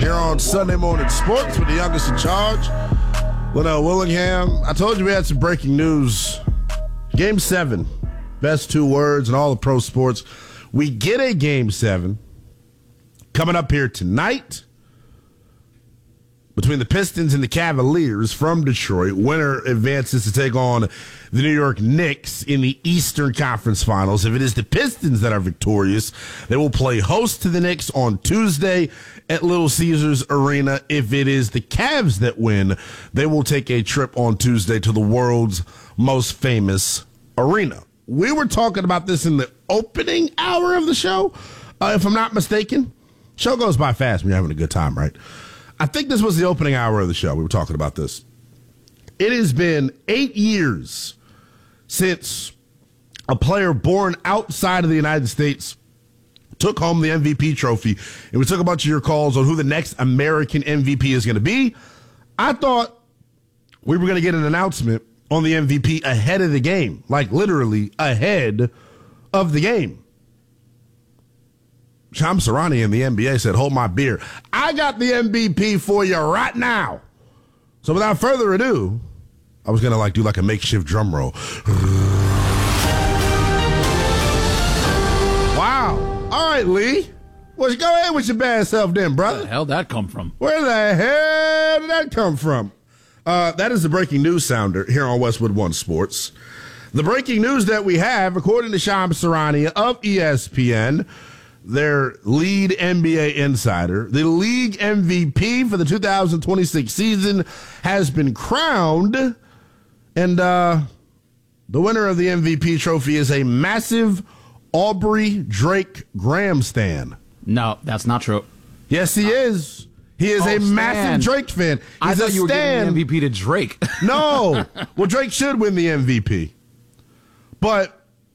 here on Sunday Morning Sports with the youngest in charge, Linnell Willingham. I told you we had some breaking news. Game 7, best 2 words in all of pro sports. We get a Game 7 coming up here tonight between the Pistons and the Cavaliers from Detroit. Winner advances to take on the New York Knicks in the Eastern Conference Finals. If it is the Pistons that are victorious, they will play host to the Knicks on Tuesday at Little Caesars Arena. If it is the Cavs that win, they will take a trip on Tuesday to the world's most famous arena. We were talking about this in the opening hour of the show, if I'm not mistaken. Show goes by fast when you're having a good time, right? I think this was the opening hour of the show. We were talking about this. It has been 8 years since a player born outside of the United States took home the MVP trophy, and we took a bunch of your calls on who the next American MVP is going to be. I thought we were going to get an announcement on the MVP ahead of the game, like literally ahead of the game. Shams Charania in the NBA said, hold my beer. I got the MVP for you right now. So without further ado, I was going to do a makeshift drum roll. Wow. All right, Lee. Well, go ahead with your bad self then, brother. Where the hell did that come from? Where the hell did that come from? That is the breaking news sounder here on Westwood One Sports. The breaking news that we have, according to Shams Charania of ESPN, their lead NBA insider, the league MVP for the 2026 season has been crowned, and the winner of the MVP trophy is a massive Aubrey Drake Graham stan. No, that's not true. Yes, he is. He is a massive Drake fan. I thought you were giving the MVP to Drake. No. Well, Drake should win the MVP. But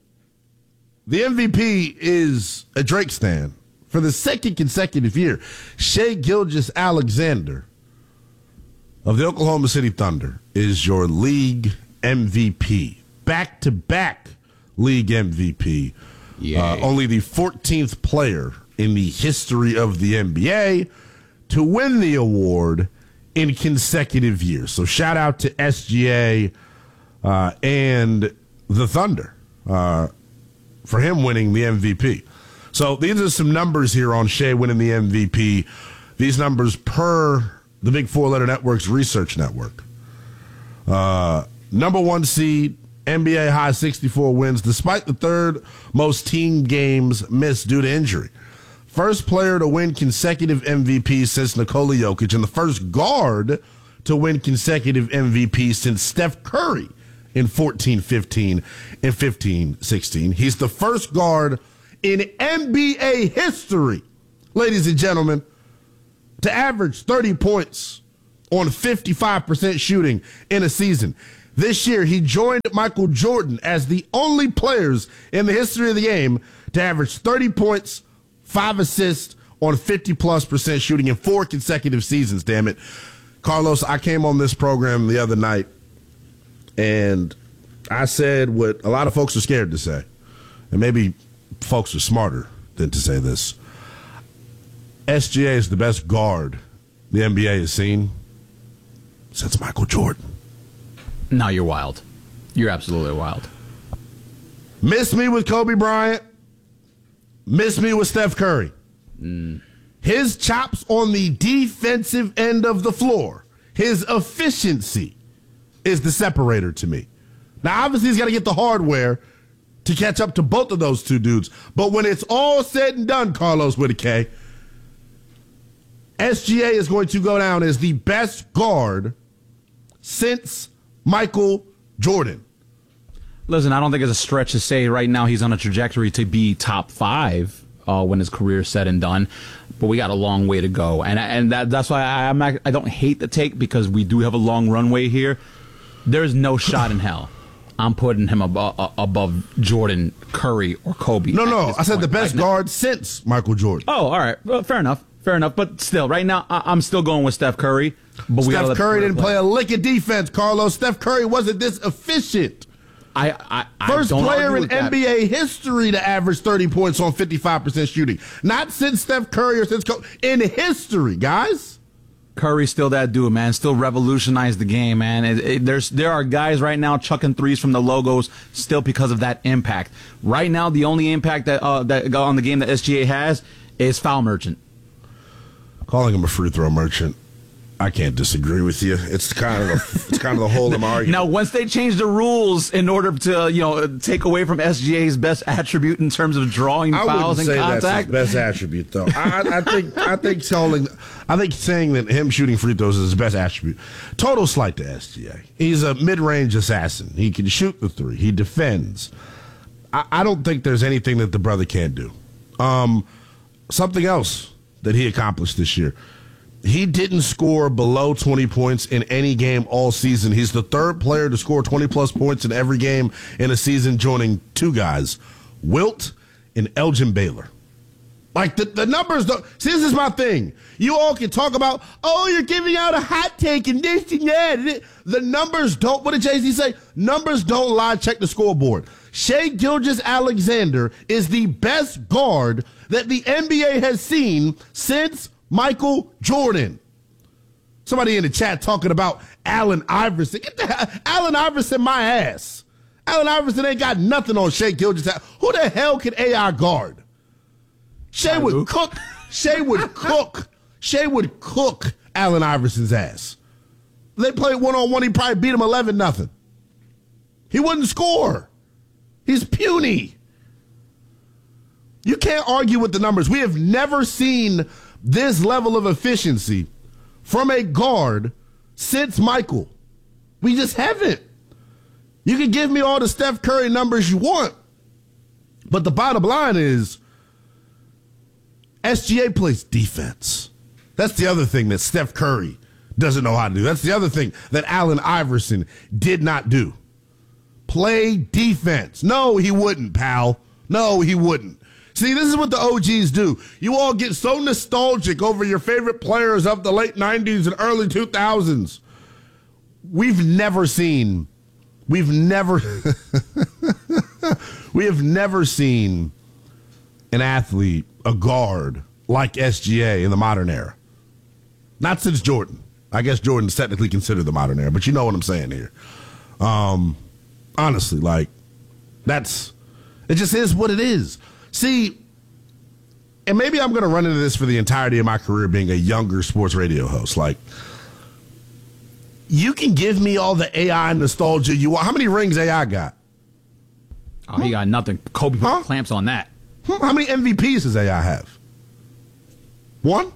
the MVP is a Drake stan for the second consecutive year. Shai Gilgeous-Alexander of the Oklahoma City Thunder is your league MVP. Back-to-back league MVP. Only the 14th player in the history of the NBA to win the award in consecutive years. So shout out to SGA and the Thunder for him winning the MVP. So these are some numbers here on Shai winning the MVP. These numbers per the Big Four Letter Network's research network. Number 1 seed, NBA high 64 wins, despite the third most team games missed due to injury. First player to win consecutive MVP since Nikola Jokic, and the first guard to win consecutive MVP since Steph Curry in 14-15 and 15-16. He's the first guard in NBA history, ladies and gentlemen, to average 30 points on 55% shooting in a season. This year, he joined Michael Jordan as the only players in the history of the game to average 30 points, 5 assists on 50+% shooting in 4 consecutive seasons, damn it. Carlos, I came on this program the other night, and I said what a lot of folks are scared to say, and maybe folks are smarter than to say this. SGA is the best guard the NBA has seen since Michael Jordan. No, you're wild. You're absolutely wild. Miss me with Kobe Bryant. Miss me with Steph Curry. His chops on the defensive end of the floor, his efficiency is the separator to me. Now, obviously, he's got to get the hardware to catch up to both of those two dudes. But when it's all said and done, Carlos with a K, SGA is going to go down as the best guard since Michael Jordan. Listen, I don't think it's a stretch to say right now he's on a trajectory to be top 5 when his career is said and done. But we got a long way to go. And that's why I don't hate the take, because we do have a long runway here. There's no shot in hell I'm putting him above Jordan, Curry, or Kobe. No. I said the best guard since Michael Jordan. Oh, all right. Well, fair enough. But still, right now, I'm still going with Steph Curry. But Steph Curry didn't play a lick of defense, Carlos. Steph Curry wasn't this efficient I First don't player argue in with that. NBA history to average 30 points on 55% shooting. Not since Steph Curry or since in history, guys. Curry's still that dude, man. Still revolutionized the game, man. There are guys right now chucking threes from the logos still because of that impact. Right now, the only impact that on the game that SGA has is foul merchant. Calling him a free throw merchant, I can't disagree with you. It's kind of the whole of my argument. Now, once they change the rules in order to take away from SGA's best attribute in terms of drawing fouls and contact, that's his best attribute, though. I think saying that him shooting free throws is his best attribute. Total slight to SGA. He's a mid-range assassin. He can shoot the three. He defends. I don't think there's anything that the brother can't do. Something else that he accomplished this year. He didn't score below 20 points in any game all season. He's the third player to score 20-plus points in every game in a season, joining two guys, Wilt and Elgin Baylor. Like, the numbers don't... See, this is my thing. You all can talk about, oh, you're giving out a hot take and this and that. The numbers don't... What did Jay-Z say? Numbers don't lie. Check the scoreboard. Shai Gilgeous-Alexander is the best guard that the NBA has seen since Michael Jordan. Somebody in the chat talking about Allen Iverson. Get the hell, Allen Iverson, my ass. Allen Iverson ain't got nothing on Shai Gilgeous. Who the hell can AI guard? Shai would cook. Shai would cook Allen Iverson's ass. They played one-on-one, he probably beat him 11-0. He wouldn't score. He's puny. You can't argue with the numbers. We have never seen this level of efficiency from a guard since Michael. We just haven't. You can give me all the Steph Curry numbers you want, but the bottom line is SGA plays defense. That's the other thing that Steph Curry doesn't know how to do. That's the other thing that Allen Iverson did not do. Play defense. No, he wouldn't, pal. No, he wouldn't. See, this is what the OGs do. You all get so nostalgic over your favorite players of the late 90s and early 2000s. We have never seen an athlete, a guard, like SGA in the modern era. Not since Jordan. I guess Jordan's technically considered the modern era, but you know what I'm saying here. Honestly, like, it just is what it is. See, and maybe I'm going to run into this for the entirety of my career being a younger sports radio host. Like, you can give me all the AI nostalgia you want. How many rings AI got? Oh, he got nothing. Kobe put clamps on that. How many MVPs does AI have? One?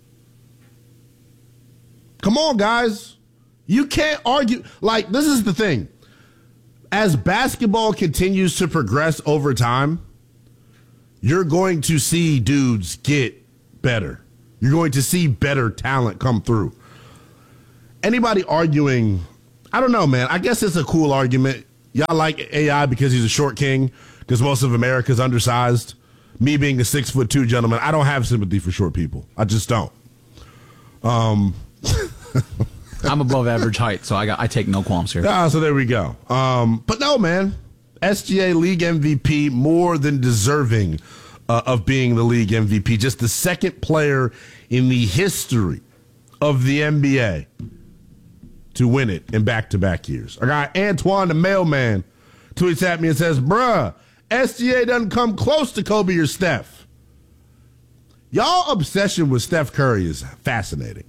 Come on, guys. You can't argue. Like, this is the thing. As basketball continues to progress over time, you're going to see dudes get better. You're going to see better talent come through. Anybody arguing, I don't know, man. I guess it's a cool argument. Y'all like AI because he's a short king, because most of America's undersized. Me being a 6'2" gentleman, I don't have sympathy for short people. I just don't. I'm above average height, so I take no qualms here. So there we go. But no, man. SGA league MVP, more than deserving of being the league MVP. Just the second player in the history of the NBA to win it in back-to-back years. Our guy Antoine the Mailman tweets at me and says, bruh, SGA doesn't come close to Kobe or Steph. Y'all obsession with Steph Curry is fascinating.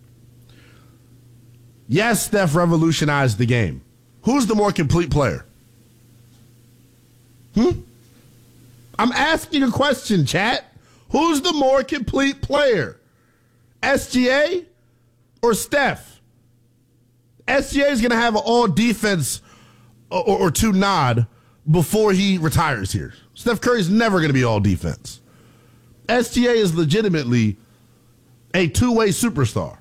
Yes, Steph revolutionized the game. Who's the more complete player? I'm asking a question, chat. Who's the more complete player? SGA or Steph? SGA is going to have an all-defense or two nod before he retires here. Steph Curry's never going to be all-defense. SGA is legitimately a two-way superstar.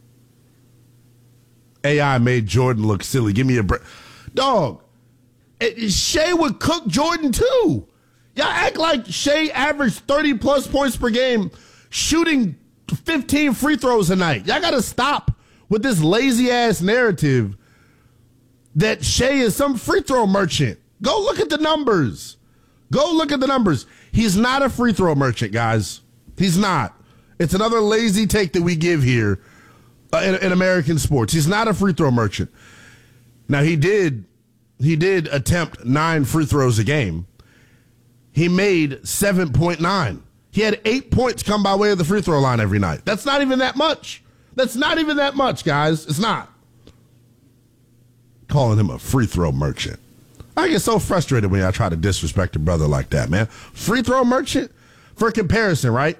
AI made Jordan look silly. Give me a break. Dog, Shai would cook Jordan too. Y'all act like Shai averaged 30-plus points per game, shooting 15 free throws a night. Y'all got to stop with this lazy-ass narrative that Shai is some free throw merchant. Go look at the numbers. Go look at the numbers. He's not a free throw merchant, guys. He's not. It's another lazy take that we give here in American sports. He's not a free throw merchant. Now, he did attempt 9 free throws a game. He made 7.9. He had 8 points come by way of the free throw line every night. That's not even that much. That's not even that much, guys. It's not. Calling him a free throw merchant. I get so frustrated when I try to disrespect a brother like that, man. Free throw merchant? For comparison, right?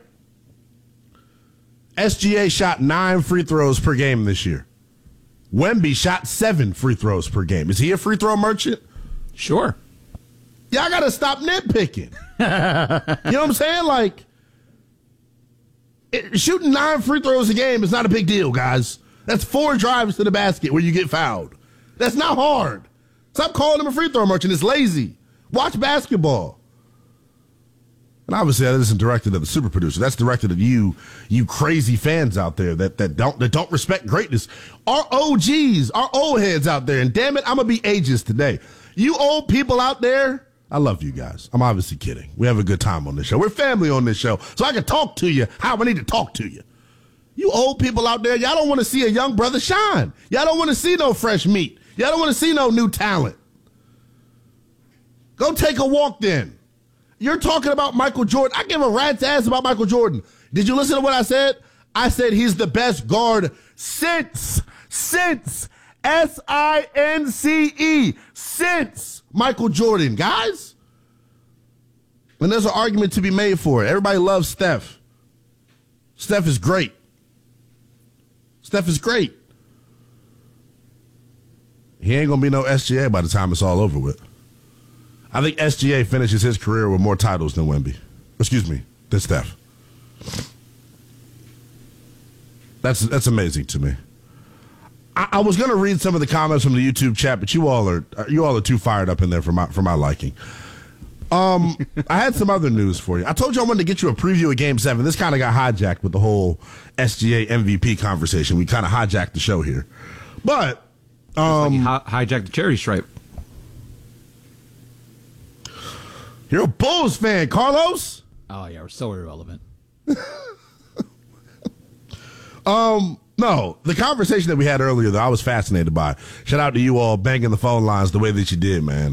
SGA shot 9 free throws per game this year. Wemby shot 7 free throws per game. Is he a free throw merchant? Sure. Y'all got to stop nitpicking. You know what I'm saying? Like, shooting 9 free throws a game is not a big deal, guys. That's 4 drives to the basket where you get fouled. That's not hard. Stop calling him a free throw merchant. It's lazy. Watch basketball. And obviously that isn't directed at the super producer. That's directed at you crazy fans out there that don't respect greatness. Our OGs, our old heads out there, and damn it, I'm gonna be ageist today. You old people out there, I love you guys. I'm obviously kidding. We have a good time on this show. We're family on this show, so I can talk to you how I need to talk to you. You old people out there, y'all don't want to see a young brother shine. Y'all don't want to see no fresh meat. Y'all don't want to see no new talent. Go take a walk then. You're talking about Michael Jordan. I give a rat's ass about Michael Jordan. Did you listen to what I said? I said he's the best guard since S-I-N-C-E, since Michael Jordan, guys. And there's an argument to be made for it. Everybody loves Steph. Steph is great. Steph is great. He ain't going to be no SGA by the time it's all over with. I think SGA finishes his career with more titles than Wemby. Excuse me, than Steph. That's amazing to me. I was going to read some of the comments from the YouTube chat, but you all are too fired up in there for my liking. I had some other news for you. I told you I wanted to get you a preview of Game 7. This kind of got hijacked with the whole SGA MVP conversation. We kind of hijacked the show here. But like hijacked the charity stripe. You're a Bulls fan, Carlos? Oh, yeah, we're so irrelevant. No, the conversation that we had earlier, though, I was fascinated by. Shout out to you all banging the phone lines the way that you did, man.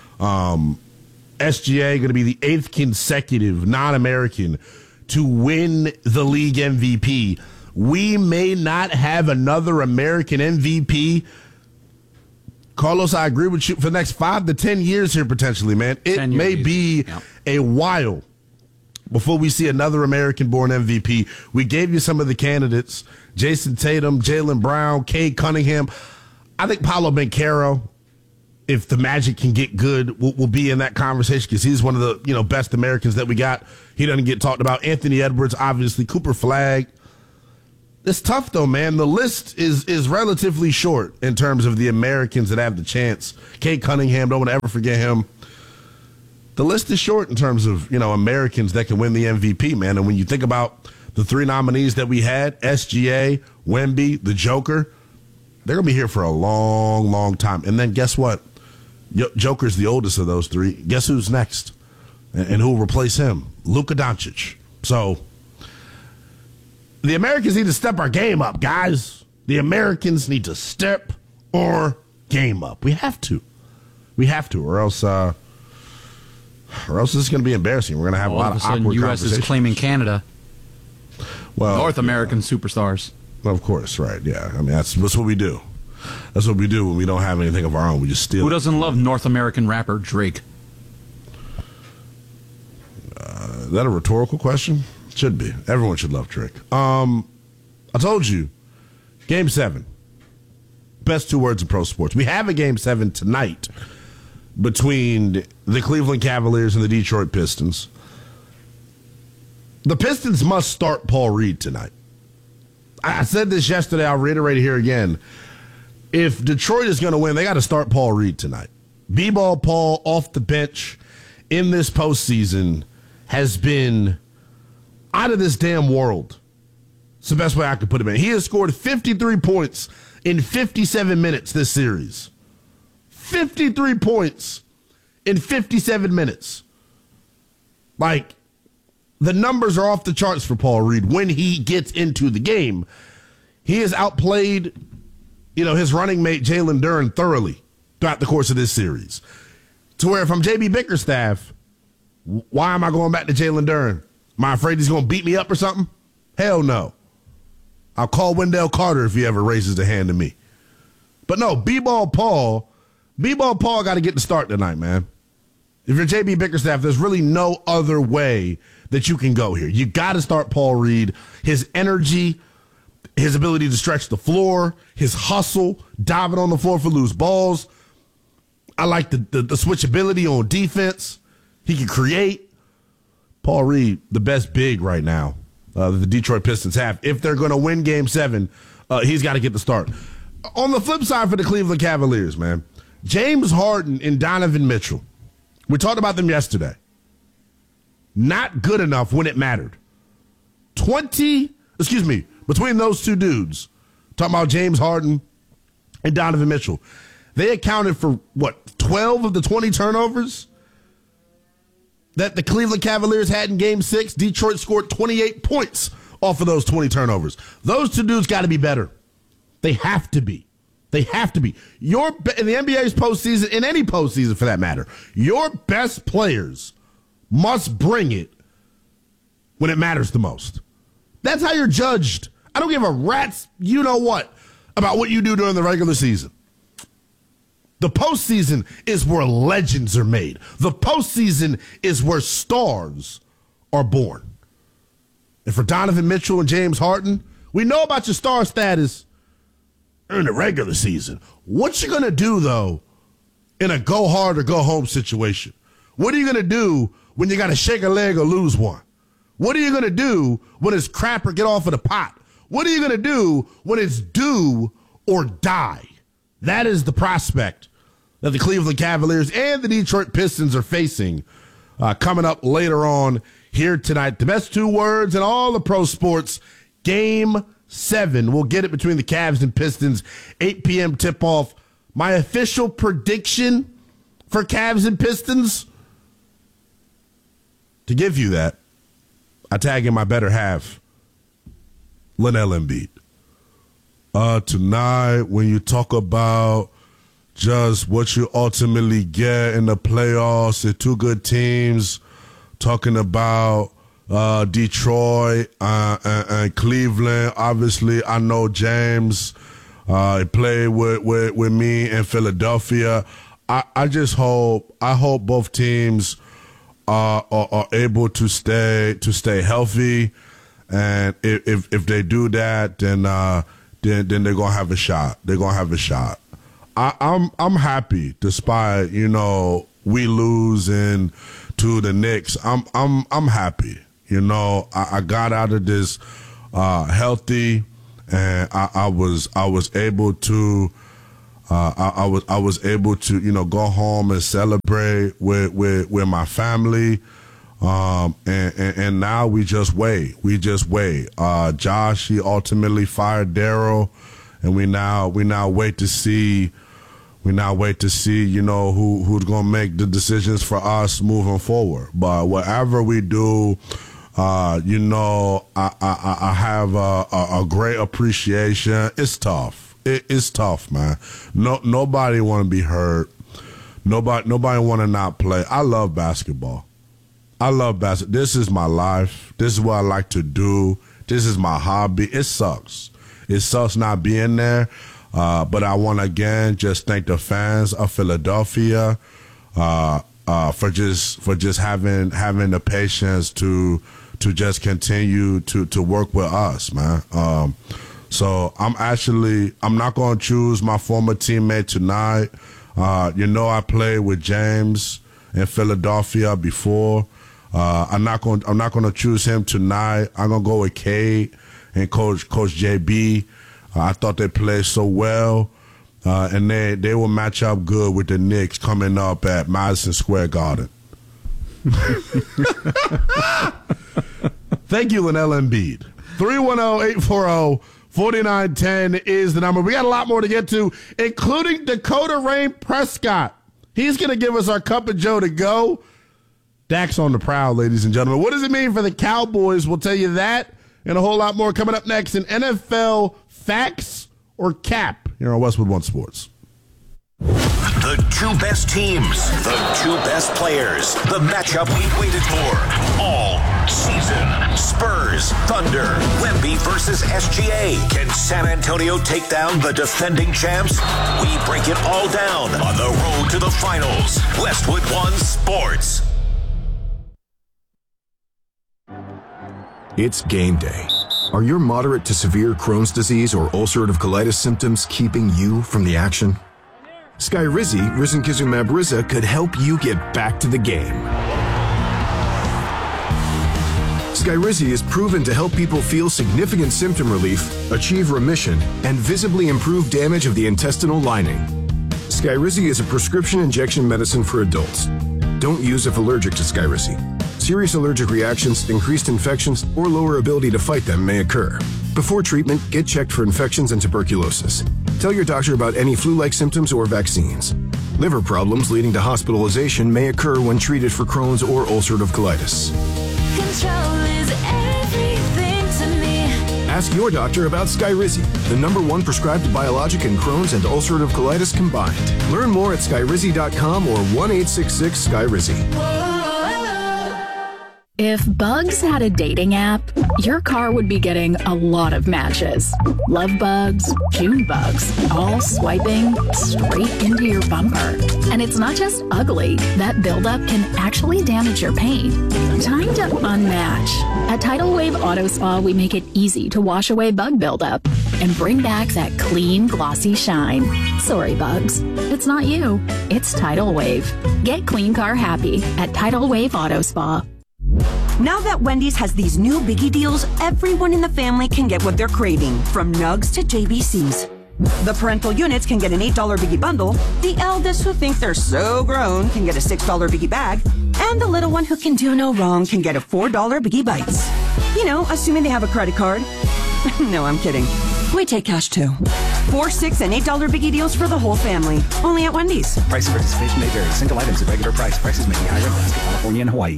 SGA going to be the 8th consecutive non-American to win the league MVP. We may not have another American MVP. Carlos, I agree with you for the next 5 to 10 years here, potentially, man. It may be a while before we see another American-born MVP. We gave you some of the candidates: Jason Tatum, Jaylen Brown, Cade Cunningham. I think Paolo Banchero, if the Magic can get good, will be in that conversation because he's one of the best Americans that we got. He doesn't get talked about. Anthony Edwards, obviously. Cooper Flagg. It's tough, though, man. The list is relatively short in terms of the Americans that have the chance. Cade Cunningham, don't want to ever forget him. The list is short in terms of, Americans that can win the MVP, man. And when you think about the 3 nominees that we had, SGA, Wemby, the Joker, they're going to be here for a long, long time. And then guess what? Joker's the oldest of those 3. Guess who's next? And who will replace him? Luka Doncic. So the Americans need to step our game up, guys. The Americans need to step our game up. We have to. We have to, or else this is going to be embarrassing. We're going to have a lot of awkward U.S. is claiming Canada. Well, North American superstars. Of course, right? Yeah. I mean, that's what we do. That's what we do when we don't have anything of our own. We just steal. Who doesn't love North American rapper Drake? Is that a rhetorical question? Should be. Everyone should love Drake. I told you, Game 7. Best 2 words in pro sports. We have a Game 7 tonight between the Cleveland Cavaliers and the Detroit Pistons. The Pistons must start Paul Reed tonight. I said this yesterday. I'll reiterate it here again. If Detroit is going to win, they got to start Paul Reed tonight. B-ball Paul off the bench in this postseason has been out of this damn world. It's the best way I could put it, man. He has scored 53 points in 57 minutes this series. 53 points in 57 minutes. Like, the numbers are off the charts for Paul Reed when he gets into the game. He has outplayed, his running mate Jalen Duren thoroughly throughout the course of this series. To where if I'm JB Bickerstaff, why am I going back to Jalen Duren? Am I afraid he's going to beat me up or something? Hell no. I'll call Wendell Carter if he ever raises a hand to me. But no, B-Ball Paul got to get the start tonight, man. If you're JB Bickerstaff, there's really no other way that you can go here. You got to start Paul Reed. His energy, his ability to stretch the floor, his hustle, diving on the floor for loose balls. I like the switchability on defense. He can create. Paul Reed, the best big right now the Detroit Pistons have. If they're going to win Game 7, he's got to get the start. On the flip side for the Cleveland Cavaliers, man, James Harden and Donovan Mitchell, we talked about them yesterday. Not good enough when it mattered. Between those two dudes, talking about James Harden and Donovan Mitchell, they accounted for, 12 of the 20 turnovers that the Cleveland Cavaliers had in Game 6? Detroit scored 28 points off of those 20 turnovers. Those two dudes got to be better. They have to be. They have to be. In the NBA's postseason, in any postseason for that matter, your best players must bring it when it matters the most. That's how you're judged. I don't give a rat's you-know-what about what you do during the regular season. The postseason is where legends are made. The postseason is where stars are born. And for Donovan Mitchell and James Harden, we know about your star status during the regular season. What you going to do, though, in a go hard or go home situation? What are you going to do when you got to shake a leg or lose one? What are you going to do when it's crap or get off of the pot? What are you going to do when it's do or die? That is the prospect that the Cleveland Cavaliers and the Detroit Pistons are facing coming up later on here tonight. The best two words in all the pro sports, Game 7. We'll get it between the Cavs and Pistons, 8 p.m. tip-off. My official prediction for Cavs and Pistons, to give you that, I tag in my better half, Linnell Embiid. Tonight, when you talk about just what you ultimately get in the playoffs, the two good teams, talking about Detroit and Cleveland. Obviously, I know James. He played with me in Philadelphia. I hope both teams are able to stay healthy, and if they do that, then they're gonna have a shot. They're gonna have a shot. I'm happy, despite we losing to the Knicks. I'm happy. I got out of this healthy, and I was able to go home and celebrate with my family. And now we just wait. Josh, he ultimately fired Daryl, and we now wait to see. Who's going to make the decisions for us moving forward. But whatever we do, I have a great appreciation. It's tough. It's tough, man. Nobody want to be hurt. Nobody want to not play. I love basketball. This is my life. This is what I like to do. This is my hobby. It sucks. It sucks not being there. But I want to again just thank the fans of Philadelphia for just having the patience to just continue to work with us, man. So I'm not going to choose my former teammate tonight. I played with James in Philadelphia before. I'm not going to choose him tonight. I'm going to go with Cade and Coach JB. I thought they played so well, and they will match up good with the Knicks coming up at Madison Square Garden. Thank you, Linnell Embiid. 310-840-4910 is the number. We got a lot more to get to, including Dakota Rain Prescott He's going to give us our Cup of Joe to go. Dak's on the prowl, ladies and gentlemen. What does it mean for the Cowboys? We'll tell you that and a whole lot more coming up next in NFL Facts or Cap here on Westwood One Sports. The two best teams, the two best players, the matchup we've waited for all season. Spurs, Thunder, Wemby versus SGA. Can San Antonio take down the defending champs? We break it all down on the road to the finals. Westwood One Sports. It's game day. Are your moderate to severe Crohn's disease or ulcerative colitis symptoms keeping you from the action? Skyrizi, risankizumab Riza, could help you get back to the game. Skyrizi is proven to help people feel significant symptom relief, achieve remission, and visibly improve damage of the intestinal lining. Skyrizi is a prescription injection medicine for adults. Don't use if allergic to Skyrizi. Serious allergic reactions, increased infections, or lower ability to fight them may occur. Before treatment, get checked for infections and tuberculosis. Tell your doctor about any flu-like symptoms or vaccines. Liver problems leading to hospitalization may occur when treated for Crohn's or ulcerative colitis. Control is everything to me. Ask your doctor about Skyrizi, the #1 prescribed biologic in Crohn's and ulcerative colitis combined. Learn more at skyrizi.com or 1-866-SKYRIZI. If Bugs had a dating app, your car would be getting a lot of matches. Love bugs, June bugs, all swiping straight into your bumper. And it's not just ugly. That buildup can actually damage your paint. Time to unmatch. At Tidal Wave Auto Spa, we make it easy to wash away bug buildup and bring back that clean, glossy shine. Sorry, bugs. It's not you. It's Tidal Wave. Get clean car happy at Tidal Wave Auto Spa. Now that Wendy's has these new biggie deals, everyone in the family can get what they're craving, from nugs to JBCs. The parental units can get an $8 biggie bundle, the eldest who think they're so grown can get a $6 biggie bag, and the little one who can do no wrong can get a $4 biggie bites. You know, assuming they have a credit card. No, I'm kidding. We take cash too. 4, 6, and $8 biggie deals for the whole family. Only at Wendy's. Price and participation may vary. Single items at regular price. Prices may be higher in Alaska, California, and Hawaii.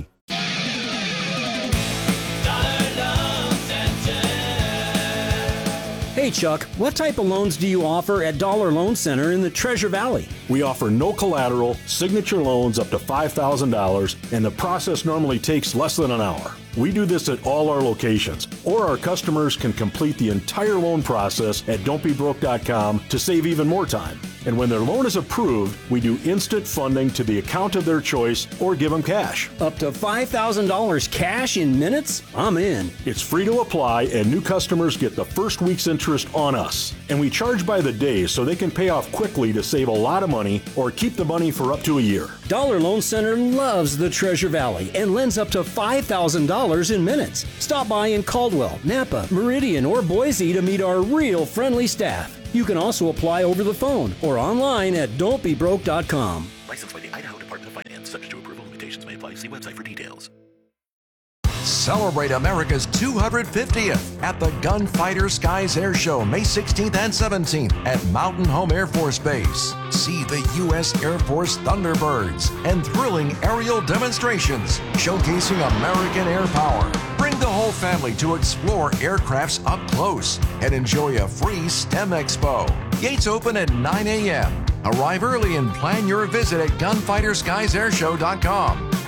Hey Chuck, what type of loans do you offer at Dollar Loan Center in the Treasure Valley? We offer no collateral, signature loans up to $5,000, and the process normally takes less than an hour. We do this at all our locations, or our customers can complete the entire loan process at don'tbebroke.com to save even more time. And when their loan is approved, we do instant funding to the account of their choice or give them cash. Up to $5,000 cash in minutes? I'm in. It's free to apply, and new customers get the first week's interest on us. And we charge by the day so they can pay off quickly to save a lot of money or keep the money for up to a year. Dollar Loan Center loves the Treasure Valley and lends up to $5,000 in minutes. Stop by in Caldwell, Napa, Meridian, or Boise to meet our real friendly staff. You can also apply over the phone or online at don'tbebroke.com. Licensed by the Idaho Department of Finance, subject to approval. Limitations may apply. See website for details. Celebrate America's 250th at the Gunfighter Skies Air Show, May 16th and 17th at Mountain Home Air Force Base. See the U.S. Air Force Thunderbirds and thrilling aerial demonstrations showcasing American air power. Bring the whole family to explore aircrafts up close and enjoy a free STEM Expo. Gates open at 9 a.m. Arrive early and plan your visit at gunfighterskiesairshow.com.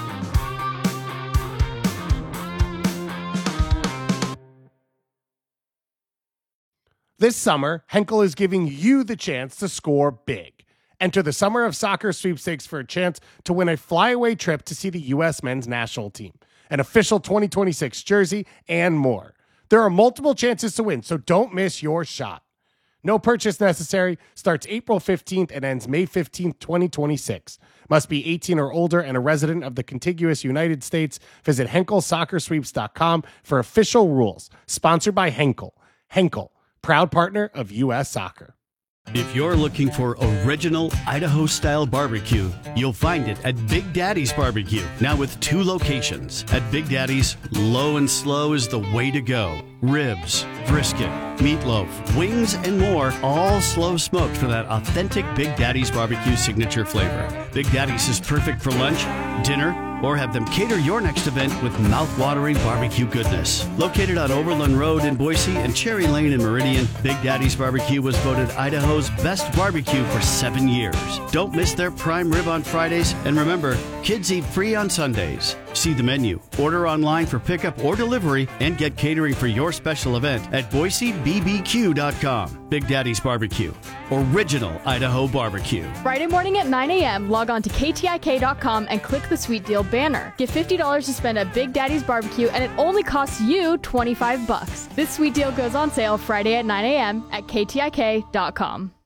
This summer, Henkel is giving you the chance to score big. Enter the Summer of Soccer sweepstakes for a chance to win a flyaway trip to see the U.S. men's national team, an official 2026 jersey, and more. There are multiple chances to win, so don't miss your shot. No purchase necessary. Starts April 15th and ends May 15th, 2026. Must be 18 or older and a resident of the contiguous United States. Visit HenkelSoccerSweeps.com for official rules. Sponsored by Henkel. Henkel, proud partner of U.S. Soccer. If you're looking for original Idaho-style barbecue, you'll find it at Big Daddy's Barbecue, now with 2 locations. At Big Daddy's, low and slow is the way to go. Ribs, brisket, meatloaf, wings, and more, all slow smoked for that authentic Big Daddy's Barbecue signature flavor. Big Daddy's is perfect for lunch, dinner, or have them cater your next event with mouth-watering barbecue goodness. Located on Overland Road in Boise and Cherry Lane in Meridian, Big Daddy's Barbecue was voted Idaho's best barbecue for 7 years. Don't miss their prime rib on Fridays, and remember, kids eat free on Sundays. See the menu, order online for pickup or delivery, and get catering for your special event at BoiseBBQ.com. Big Daddy's Barbecue, original Idaho barbecue. Friday morning at 9 a.m., log on to KTIK.com and click the Sweet Deal banner. Get $50 to spend at Big Daddy's Barbecue, and it only costs you $25. This Sweet Deal goes on sale Friday at 9 a.m. at KTIK.com.